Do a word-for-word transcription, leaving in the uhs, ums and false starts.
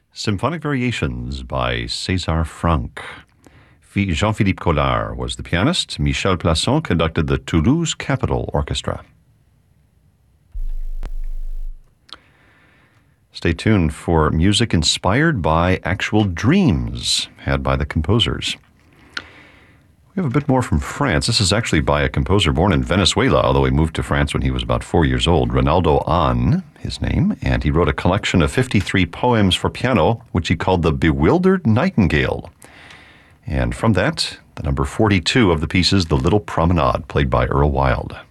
Symphonic Variations by César Franck. Jean-Philippe Collard was the pianist. Michel Plasson conducted the Toulouse Capitol Orchestra. Stay tuned for music inspired by actual dreams had by the composers. We have a bit more from France. This is actually by a composer born in Venezuela, although he moved to France when he was about four years old. Ronaldo Ahn, his name, and he wrote a collection of fifty-three poems for piano, which he called The Bewildered Nightingale. And from that, the number forty-two of the piece is The Little Promenade, played by Earl Wild.